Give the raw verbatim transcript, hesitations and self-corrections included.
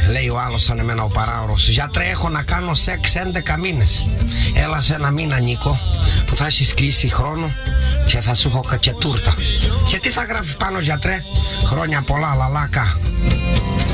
λέει ο άλλος σαν εμένα ο παράωρος. Γιατρέ, έχω να κάνω σεξ έντεκα μήνες. Έλα σε ένα μήνα, Νίκο, που θα έχεις κλείσει χρόνο και θα σου έχω και τούρτα. Και τι θα γράφει πάνω, γιατρέ? Χρόνια πολλά, λαλάκα.